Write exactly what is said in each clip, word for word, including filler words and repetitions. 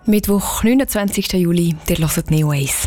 Mittwoch, neunundzwanzigsten Juli, ihr hört Neo eins.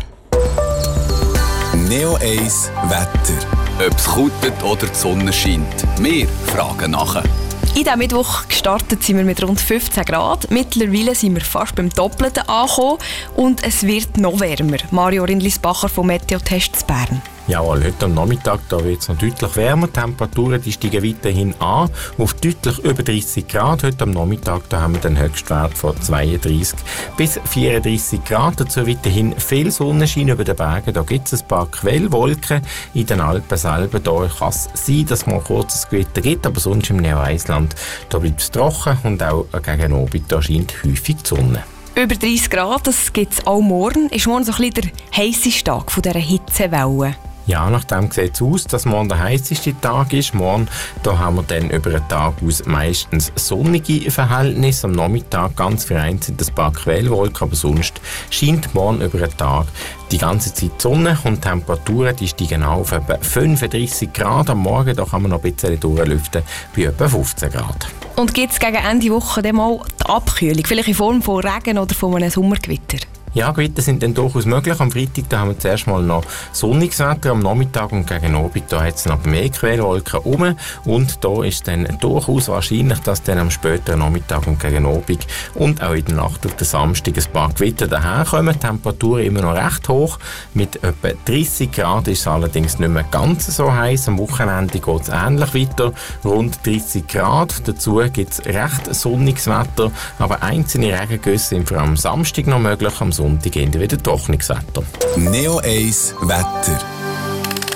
Neo eins Wetter. Ob es kutet oder die Sonne scheint. Wir fragen nachher. In diesem Mittwoch gestartet sind wir mit rund fünfzehn Grad. Mittlerweile sind wir fast beim Doppelten angekommen und es wird noch wärmer. Mario Rindlisbacher vom Meteotest Bern. Jawohl, heute am Nachmittag wird es noch deutlich wärmer. Die Temperaturen die steigen weiterhin an auf deutlich über dreißig Grad. Heute am Nachmittag da haben wir den Höchstwert von zweiunddreißig bis vierunddreißig Grad. Dazu weiterhin viel Sonnenschein über den Bergen. Da gibt es ein paar Quellwolken. In den Alpen selber da kann es sein, dass es mal kurz ein Gewitter gibt, aber sonst im Neo-Eisland da bleibt es trocken und auch gegen Abend da scheint häufig die Sonne. Über dreißig Grad, das gibt es auch morgen. Ist morgen so ein bisschen der heisseste Tag von dieser Hitzewelle. Ja, nachdem sieht es aus, dass morgen der heisseste Tag ist. Morgen da haben wir dann über den Tag aus meistens sonnige Verhältnisse. Am Nachmittag ganz vereinzelt ein paar Quellwolken, aber sonst scheint morgen über den Tag die ganze Zeit die Sonne und die Temperaturen die steigen auf etwa fünfunddreißig Grad. Am Morgen da kann man noch ein bisschen durchlüften bei etwa fünfzehn Grad. Und gibt es gegen Ende Woche dann mal die Abkühlung, vielleicht in Form von Regen oder von einem Sommergewitter? Ja, Gewitter sind dann durchaus möglich. Am Freitag da haben wir zuerst mal noch sonniges Wetter, am Nachmittag und gegen Abend da hat es noch mehr Quellwolken rum und da ist dann durchaus wahrscheinlich, dass dann am späteren Nachmittag und gegen Abend und auch in der Nacht auf den Samstag ein paar Gewitter daherkommen. Die Temperatur immer noch recht hoch, mit etwa dreißig Grad ist es allerdings nicht mehr ganz so heiß. Am Wochenende geht es ähnlich weiter, rund dreißig Grad. Dazu gibt es recht sonniges Wetter, aber einzelne Regengüsse sind vor allem am Samstag noch möglich, am Sonntag wieder trockenes Wetter. Neo eins Wetter.